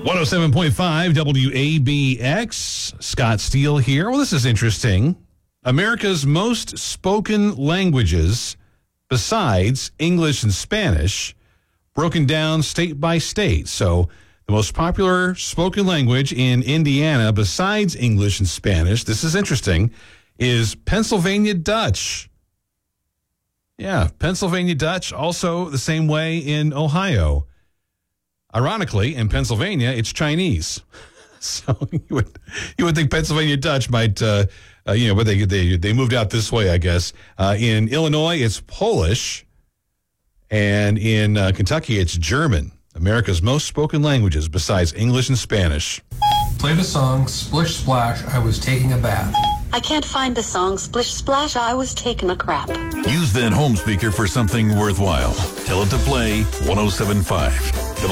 107.5 WABX. Scott Steele here. Well, this is interesting. America's most spoken languages, besides English and Spanish, broken down state by state. So the most popular spoken language in Indiana, besides English and Spanish, this is interesting, is Pennsylvania Dutch. Yeah, Pennsylvania Dutch, also the same way in Ohio. Ironically, in Pennsylvania, it's Chinese. So you would think Pennsylvania Dutch might, but they moved out this way, I guess. In Illinois, it's Polish, and in Kentucky, it's German. America's most spoken languages besides English and Spanish. Play the song Splish Splash, I Was Taking a Bath. I can't find the song Splish Splash, I Was Taking a Crap. Use that home speaker for something worthwhile. Tell it to play 107.5.